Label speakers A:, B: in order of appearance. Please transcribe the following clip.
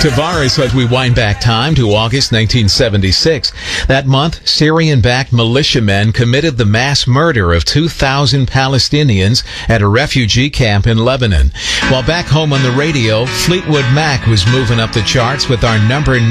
A: Tavares, as we wind back time to August 1976. That month, Syrian-backed militiamen committed the mass murder of 2,000 Palestinians at a refugee camp in Lebanon. While back home on the radio, Fleetwood Mac was moving up the charts with our number